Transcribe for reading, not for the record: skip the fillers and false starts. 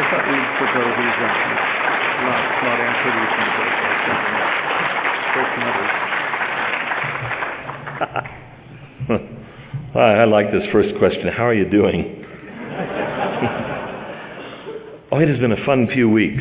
thought we should go to these not answer these things. I like this first question. How are you doing? Oh, it has been a fun few weeks.